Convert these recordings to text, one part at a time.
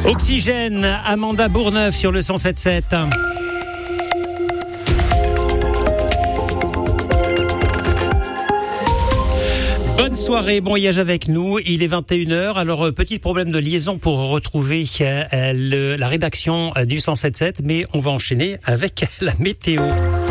Oxygène, Amanda Bourneuf sur le 107.7. Bonne soirée, bon voyage avec nous. Il est 21h. Alors, petit problème de liaison pour retrouver la rédaction du 107.7, mais on va enchaîner avec la météo.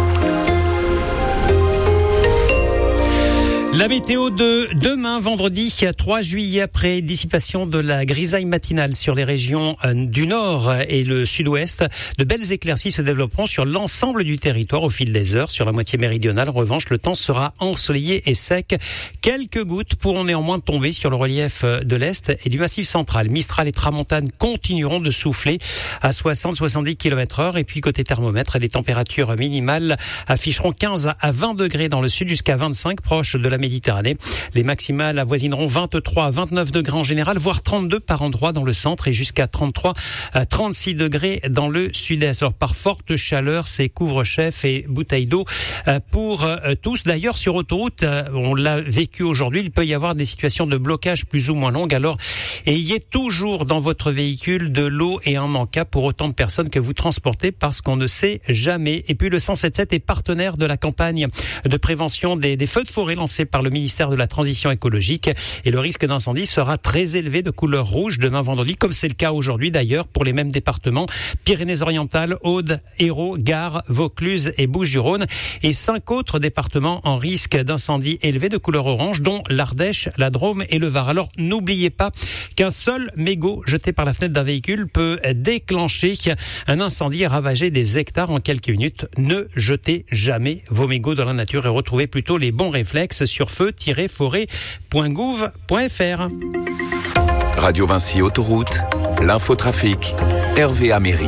La météo de demain, vendredi 3 juillet, après dissipation de la grisaille matinale sur les régions du nord et le sud-ouest, de belles éclaircies se développeront sur l'ensemble du territoire au fil des heures. Sur la moitié méridionale, en revanche, le temps sera ensoleillé et sec. Quelques gouttes pourront néanmoins tomber sur le relief de l'Est et du Massif central. Mistral et Tramontane continueront de souffler à 60-70 km/h. Et puis côté thermomètre, les températures minimales afficheront 15 à 20 degrés dans le sud jusqu'à 25 proche de la Méditerranée. Les maximales avoisineront 23 à 29 degrés en général, voire 32 par endroit dans le centre et jusqu'à 33 à 36 degrés dans le sud-est. Alors, par forte chaleur, c'est couvre-chef et bouteilles d'eau pour tous. D'ailleurs, sur autoroute, on l'a vécu aujourd'hui, il peut y avoir des situations de blocage plus ou moins longues. Alors, ayez toujours dans votre véhicule de l'eau et un manquable pour autant de personnes que vous transportez parce qu'on ne sait jamais. Et puis, le 107.7 est partenaire de la campagne de prévention des feux de forêt lancée par le ministère de la Transition écologique, et le risque d'incendie sera très élevé de couleur rouge demain vendredi, comme c'est le cas aujourd'hui d'ailleurs pour les mêmes départements: Pyrénées-Orientales, Aude, Hérault, Gard, Vaucluse et Bouches-du-Rhône, et 5 autres départements en risque d'incendie élevé de couleur orange, dont l'Ardèche, la Drôme et le Var. Alors n'oubliez pas qu'un seul mégot jeté par la fenêtre d'un véhicule peut déclencher un incendie et ravager des hectares en quelques minutes. Ne jetez jamais vos mégots dans la nature et retrouvez plutôt les bons réflexes sur feu-forêt.gouv.fr. Radio Vinci Autoroute, l'infotrafic, Hervé Améry.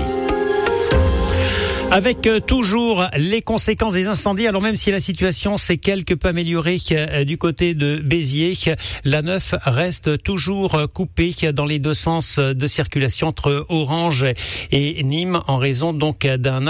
Avec toujours les conséquences des incendies. Alors même si la situation s'est quelque peu améliorée du côté de Béziers, la 9 reste toujours coupée dans les deux sens de circulation entre Orange et Nîmes en raison donc d'un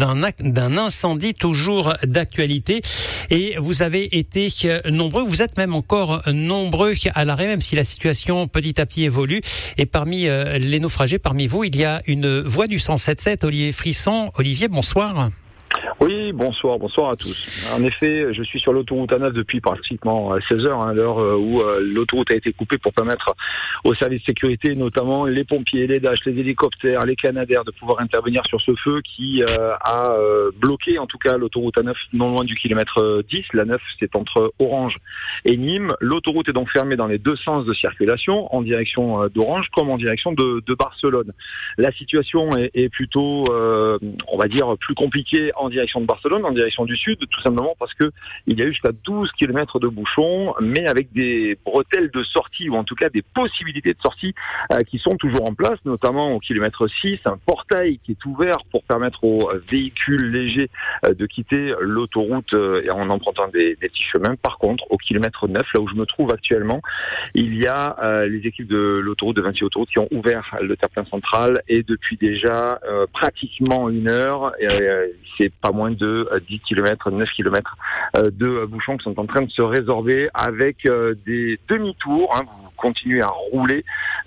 incendie toujours d'actualité. Et vous avez été nombreux, vous êtes même encore nombreux à l'arrêt, même si la situation petit à petit évolue. Et parmi les naufragés, parmi vous, il y a une voix du 107.7, Olivier Frisson. Olivier, bonsoir. Oui, bonsoir à tous. En effet, je suis sur l'autoroute A9 depuis pratiquement 16 heures, à l'heure où l'autoroute a été coupée pour permettre aux services de sécurité, notamment les pompiers, les DASH, les hélicoptères, les Canadair, de pouvoir intervenir sur ce feu qui a bloqué en tout cas l'autoroute A9 non loin du kilomètre 10. La 9, c'est entre Orange et Nîmes. L'autoroute est donc fermée dans les deux sens de circulation, en direction d'Orange comme en direction de Barcelone. La situation est plutôt, on va dire, plus compliquée en direction de Barcelone, en direction du sud, tout simplement parce que il y a eu jusqu'à 12 km de bouchons, mais avec des bretelles de sortie, ou en tout cas des possibilités de sortie qui sont toujours en place, notamment au kilomètre 6, un portail qui est ouvert pour permettre aux véhicules légers de quitter l'autoroute en empruntant des petits chemins. Par contre, au kilomètre 9, là où je me trouve actuellement, il y a les équipes de l'autoroute, de Vinci Autoroute, qui ont ouvert le terre-plein central, et depuis déjà pratiquement une heure, c'est pas moins de 10 km, 9 km de bouchons qui sont en train de se résorber avec des demi-tours. Vous continuez à rouler,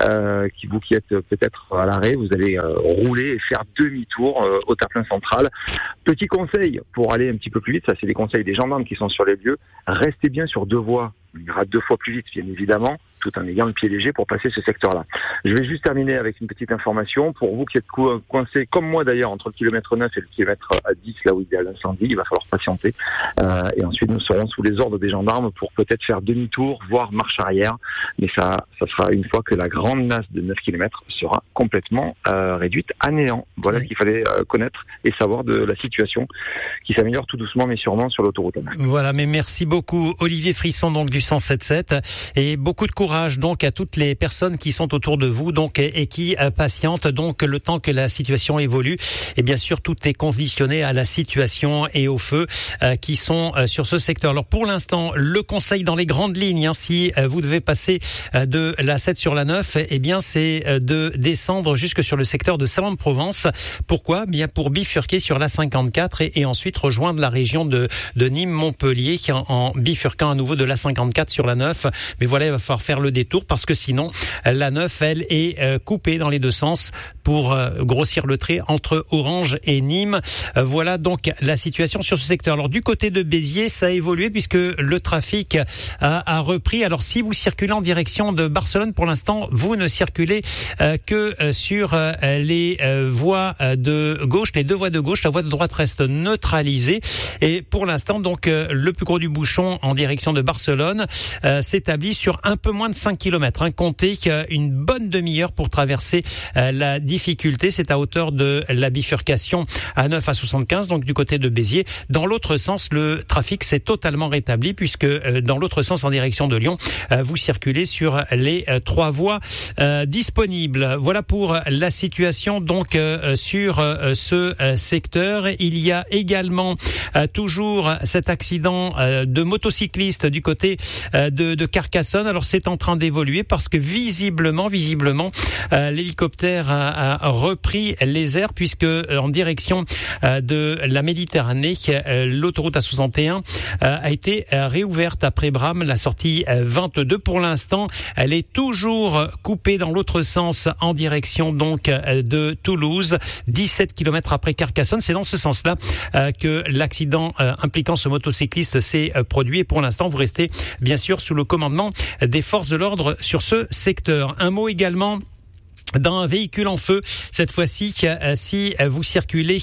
vous qui êtes peut-être à l'arrêt, vous allez rouler et faire demi-tour au terre-plein central. Petit conseil pour aller un petit peu plus vite, ça c'est des conseils des gendarmes qui sont sur les lieux, restez bien sur 2 voies. Il ira 2 fois plus vite, bien évidemment, tout en ayant le pied léger pour passer ce secteur-là. Je vais juste terminer avec une petite information. Pour vous qui êtes coincés, comme moi d'ailleurs, entre le kilomètre 9 et le kilomètre 10, là où il y a l'incendie, il va falloir patienter. Et ensuite, nous serons sous les ordres des gendarmes pour peut-être faire demi-tour, voire marche arrière. Mais ça sera une fois que la grande masse de 9 km sera complètement réduite à néant. Voilà ce qu'il fallait connaître et savoir de la situation qui s'améliore tout doucement mais sûrement sur l'autoroute. Voilà, mais merci beaucoup Olivier Frisson donc du 107.7, et beaucoup de courage donc à toutes les personnes qui sont autour de vous donc et qui patientent donc le temps que la situation évolue. Et bien sûr, tout est conditionné à la situation et au feu qui sont sur ce secteur. Alors pour l'instant, le conseil dans les grandes lignes, si vous devez passer de la 7 sur la 9, eh bien c'est de descendre jusque sur le secteur de Salon-de-Provence. Pourquoi ? Bien pour bifurquer sur la 54 et ensuite rejoindre la région de Nîmes-Montpellier en bifurquant à nouveau de la 54 sur la 9. Mais voilà, il va falloir faire le détour parce que sinon la 9 elle est coupée dans les deux sens pour grossir le trait entre Orange et Nîmes. Voilà donc la situation sur ce secteur. Alors du côté de Béziers, ça a évolué puisque le trafic a repris. Alors si vous circulez en direction de Barcelone, pour l'instant, vous ne circulez que sur les voies de gauche, les deux voies de gauche. La voie de droite reste neutralisée. Et pour l'instant, donc, le plus gros du bouchon en direction de Barcelone s'établit sur un peu moins de 5 km. Comptez une bonne demi-heure pour traverser la difficulté. C'est à hauteur de la bifurcation à 9 à 75, donc du côté de Béziers. Dans l'autre sens, le trafic s'est totalement rétabli puisque dans l'autre sens, en direction de Lyon, vous circulez sur les trois voies disponibles. Voilà pour la situation donc sur ce secteur. Il y a également toujours cet accident de motocycliste du côté de Carcassonne. Alors c'est en train d'évoluer parce que visiblement l'hélicoptère a repris les airs puisque en direction de la Méditerranée, l'autoroute A61 a été réouverte après Bram, la sortie 22. Pour l'instant, elle est toujours coupée dans l'autre sens en direction donc de Toulouse, 17 km après Carcassonne. C'est dans ce sens-là que l'accident impliquant ce motocycliste s'est produit et pour l'instant, vous restez bien sûr sous le commandement des forces de l'ordre sur ce secteur. Un mot également d'un véhicule en feu, cette fois-ci, si vous circulez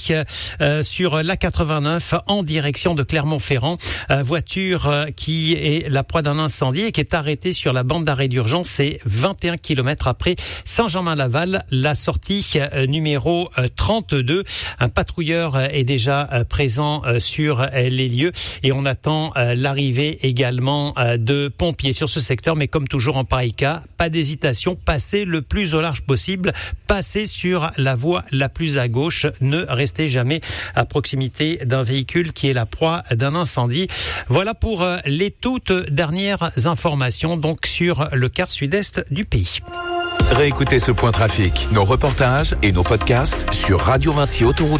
sur l'A89 en direction de Clermont-Ferrand, voiture qui est la proie d'un incendie et qui est arrêtée sur la bande d'arrêt d'urgence, c'est 21 km après Saint-Germain-Laval, la sortie numéro 32. Un patrouilleur est déjà présent sur les lieux et on attend l'arrivée également de pompiers sur ce secteur, mais comme toujours en pareil cas, pas d'hésitation, passez le plus au large possible. Passez sur la voie la plus à gauche. Ne restez jamais à proximité d'un véhicule qui est la proie d'un incendie. Voilà pour les toutes dernières informations donc sur le quart sud-est du pays. Réécoutez ce point trafic, nos reportages et nos podcasts sur radiovinciautoroute.fr.